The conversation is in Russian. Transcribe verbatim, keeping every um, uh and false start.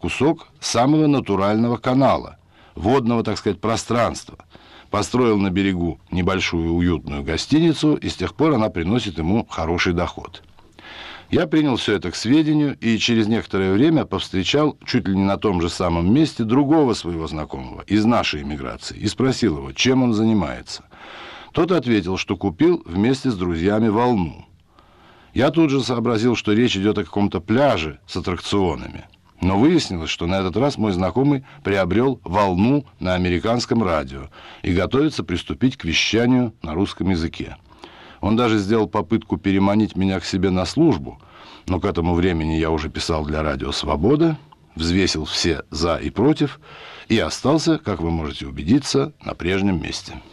кусок самого натурального канала, водного, так сказать, пространства. Построил на берегу небольшую уютную гостиницу, и с тех пор она приносит ему хороший доход. Я принял все это к сведению и через некоторое время повстречал чуть ли не на том же самом месте другого своего знакомого из нашей эмиграции и спросил его, чем он занимается. Тот ответил, что купил вместе с друзьями волну. Я тут же сообразил, что речь идет о каком-то пляже с аттракционами. Но выяснилось, что на этот раз мой знакомый приобрел волну на американском радио и готовится приступить к вещанию на русском языке. Он даже сделал попытку переманить меня к себе на службу, но к этому времени я уже писал для радио «Свобода», взвесил все «за» и «против» и остался, как вы можете убедиться, на прежнем месте.